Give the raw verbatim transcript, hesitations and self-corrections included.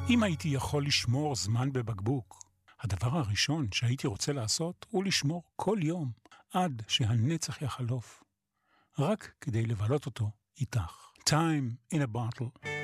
אם הייתי יכול לשמור זמן בבקבוק, הדבר הראשון שהייתי רוצה לעשות הוא לשמור כל יום עד שהנצח יחלוף, רק כדי לבלות אותו איתך. Time in a bottle.